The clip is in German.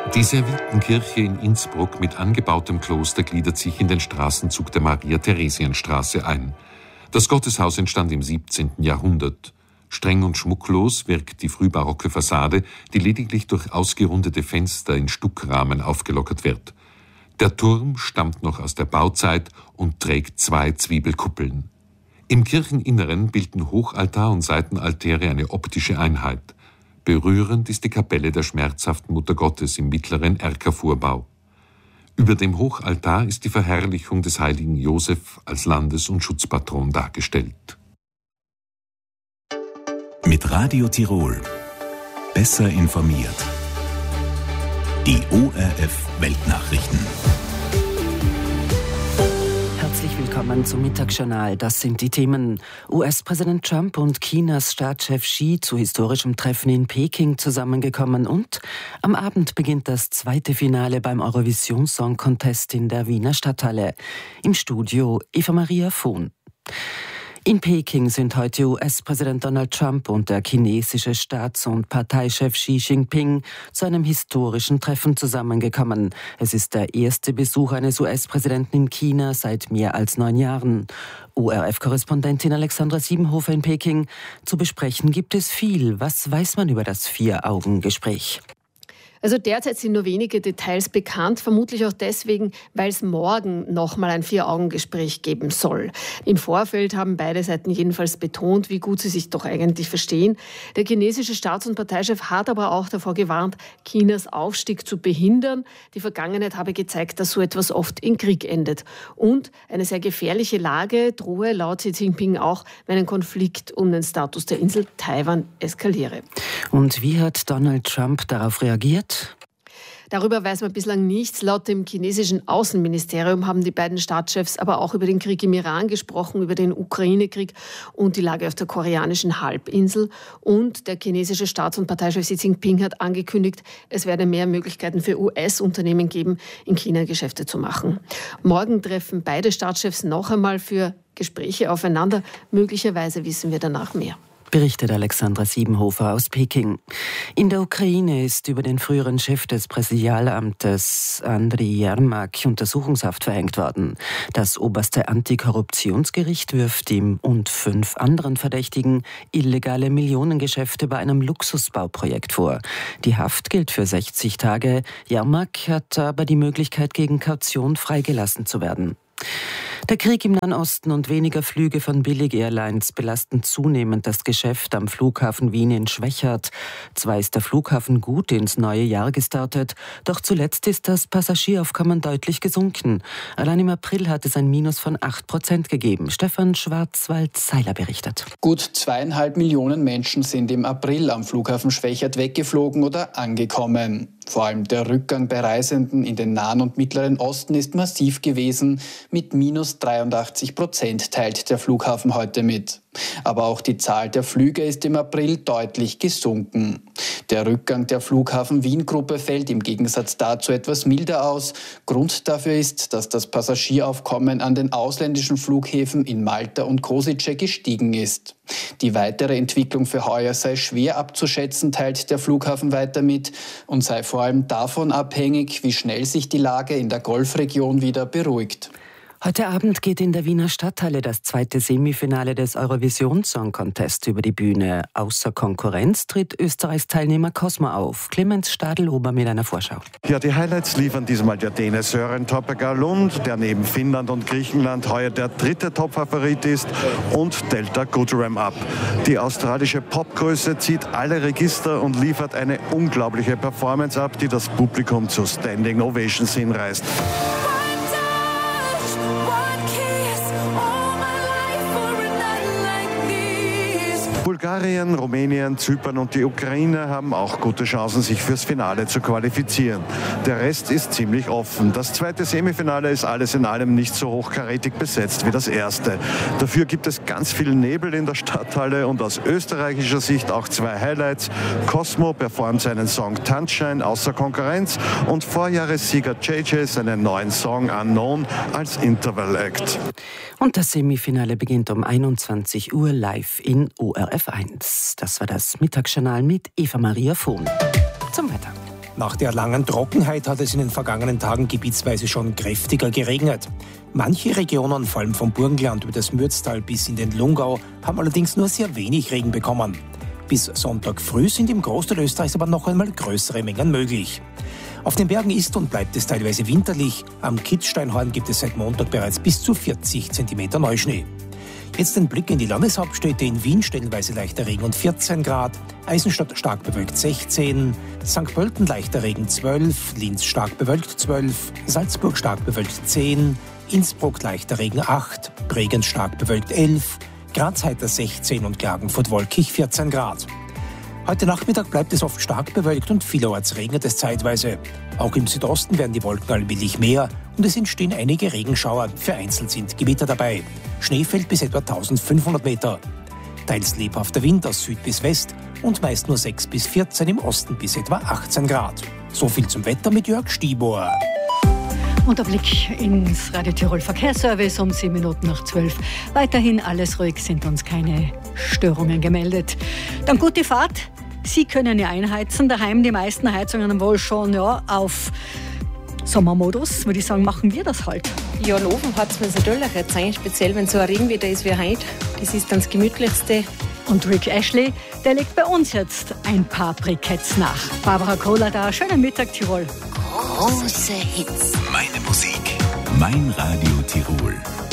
Die Servitenkirche in Innsbruck mit angebautem Kloster gliedert sich in den Straßenzug der Maria-Theresien-Straße ein. Das Gotteshaus entstand im 17. Jahrhundert. Streng und schmucklos wirkt die frühbarocke Fassade, die lediglich durch ausgerundete Fenster in Stuckrahmen aufgelockert wird. Der Turm stammt noch aus der Bauzeit und trägt 2 Zwiebelkuppeln. Im Kircheninneren bilden Hochaltar und Seitenaltäre eine optische Einheit. Berührend ist die Kapelle der schmerzhaften Mutter Gottes im mittleren Erkervorbau. Über dem Hochaltar ist die Verherrlichung des heiligen Josef als Landes- und Schutzpatron dargestellt. Mit Radio Tirol. Besser informiert. Die ORF-Weltnachrichten. Herzlich willkommen zum Mittagsjournal. Das sind die Themen. US-Präsident Trump und Chinas Staatschef Xi zu historischem Treffen in Peking zusammengekommen und am Abend beginnt das zweite Finale beim Eurovision Song Contest in der Wiener Stadthalle. Im Studio Eva Maria Vohn. In Peking sind heute US-Präsident Donald Trump und der chinesische Staats- und Parteichef Xi Jinping zu einem historischen Treffen zusammengekommen. Es ist der erste Besuch eines US-Präsidenten in China seit mehr als 9 Jahren. ORF-Korrespondentin Alexandra Siebenhofer in Peking. Zu besprechen gibt es viel. Was weiß man über das 4-Augen-Gespräch? Also derzeit sind nur wenige Details bekannt, vermutlich auch deswegen, weil es morgen nochmal ein 4-Augen-Gespräch geben soll. Im Vorfeld haben beide Seiten jedenfalls betont, wie gut sie sich doch eigentlich verstehen. Der chinesische Staats- und Parteichef hat aber auch davor gewarnt, Chinas Aufstieg zu behindern. Die Vergangenheit habe gezeigt, dass so etwas oft in Krieg endet. Und eine sehr gefährliche Lage drohe laut Xi Jinping auch, wenn ein Konflikt um den Status der Insel Taiwan eskaliere. Und wie hat Donald Trump darauf reagiert? Darüber weiß man bislang nichts. Laut dem chinesischen Außenministerium haben die beiden Staatschefs aber auch über den Krieg im Iran gesprochen, über den Ukraine-Krieg und die Lage auf der koreanischen Halbinsel. Und der chinesische Staats- und Parteichef Xi Jinping hat angekündigt, es werde mehr Möglichkeiten für US-Unternehmen geben, in China Geschäfte zu machen. Morgen treffen beide Staatschefs noch einmal für Gespräche aufeinander. Möglicherweise wissen wir danach mehr. Berichtet Alexandra Siebenhofer aus Peking. In der Ukraine ist über den früheren Chef des Präsidialamtes Andriy Jermak Untersuchungshaft verhängt worden. Das oberste Antikorruptionsgericht wirft ihm und 5 anderen Verdächtigen illegale Millionengeschäfte bei einem Luxusbauprojekt vor. Die Haft gilt für 60 Tage. Jermak hat aber die Möglichkeit, gegen Kaution freigelassen zu werden. Der Krieg im Nahen Osten und weniger Flüge von Billig-Airlines belasten zunehmend das Geschäft am Flughafen Wien in Schwechat. Zwar ist der Flughafen gut ins neue Jahr gestartet, doch zuletzt ist das Passagieraufkommen deutlich gesunken. Allein im April hat es ein Minus von 8% gegeben. Stefan Schwarzwald-Seiler berichtet. Gut 2,5 Millionen Menschen sind im April am Flughafen Schwechat weggeflogen oder angekommen. Vor allem der Rückgang bei Reisenden in den Nahen und Mittleren Osten ist massiv gewesen. Mit minus 83% teilt der Flughafen heute mit. Aber auch die Zahl der Flüge ist im April deutlich gesunken. Der Rückgang der Flughafen Wien-Gruppe fällt im Gegensatz dazu etwas milder aus. Grund dafür ist, dass das Passagieraufkommen an den ausländischen Flughäfen in Malta und Košice gestiegen ist. Die weitere Entwicklung für heuer sei schwer abzuschätzen, teilt der Flughafen weiter mit und sei vor allem davon abhängig, wie schnell sich die Lage in der Golfregion wieder beruhigt. Heute Abend geht in der Wiener Stadthalle das zweite Semifinale des Eurovision Song Contest über die Bühne. Außer Konkurrenz tritt Österreichs Teilnehmer Cosmo auf. Clemens Stadelober mit einer Vorschau. Ja, die Highlights liefern diesmal der Däne Søren Toppegar-Lund, der neben Finnland und Griechenland heuer der dritte Topfavorit ist, und Delta Goodrem ab. Die australische Popgröße zieht alle Register und liefert eine unglaubliche Performance ab, die das Publikum zu Standing Ovations hinreißt. Bulgarien, Rumänien, Zypern und die Ukraine haben auch gute Chancen, sich fürs Finale zu qualifizieren. Der Rest ist ziemlich offen. Das zweite Semifinale ist alles in allem nicht so hochkarätig besetzt wie das erste. Dafür gibt es ganz viel Nebel in der Stadthalle und aus österreichischer Sicht auch 2 Highlights. Cosmo performt seinen Song Tanzschein außer Konkurrenz und Vorjahressieger JJ seinen neuen Song Unknown als Interval Act. Und das Semifinale beginnt um 21 Uhr live in ORF 1. Das war das Mittagsjournal mit Eva Maria Vohn. Zum Wetter. Nach der langen Trockenheit hat es in den vergangenen Tagen gebietsweise schon kräftiger geregnet. Manche Regionen, vor allem vom Burgenland über das Mürztal bis in den Lungau, haben allerdings nur sehr wenig Regen bekommen. Bis Sonntag früh sind im Großteil Österreichs aber noch einmal größere Mengen möglich. Auf den Bergen ist und bleibt es teilweise winterlich. Am Kitzsteinhorn gibt es seit Montag bereits bis zu 40 cm Neuschnee. Jetzt ein Blick in die Landeshauptstädte. In Wien stellenweise leichter Regen und 14 Grad, Eisenstadt stark bewölkt 16, St. Pölten leichter Regen 12, Linz stark bewölkt 12, Salzburg stark bewölkt 10, Innsbruck leichter Regen 8, Bregenz stark bewölkt 11, Graz heiter 16 und Klagenfurt wolkig 14 Grad. Heute Nachmittag bleibt es oft stark bewölkt und vielerorts regnet es zeitweise. Auch im Südosten werden die Wolken allmählich mehr und es entstehen einige Regenschauer. Vereinzelt sind Gewitter dabei. Schnee fällt bis etwa 1500 Meter. Teils lebhafter Wind aus Süd bis West und meist nur 6 bis 14, im Osten bis etwa 18 Grad. So viel zum Wetter mit Jörg Stibor. Und der Blick ins Radio Tirol Verkehrsservice um 7 Minuten nach 12. Weiterhin alles ruhig, sind uns keine Störungen gemeldet. Dann gute Fahrt. Sie können ja einheizen. Daheim die meisten Heizungen wohl schon auf Sommermodus. Würde ich sagen, machen wir das halt. Ja, einen Ofen hat es mir natürlich jetzt eigentlich, speziell wenn so ein Regenwetter ist wie heute. Das ist dann das Gemütlichste. Und Rick Ashley, der legt bei uns jetzt ein paar Briketts nach. Barbara Kohler da, schönen Mittag Tirol. Große Hits. Meine Musik, mein Radio Tirol.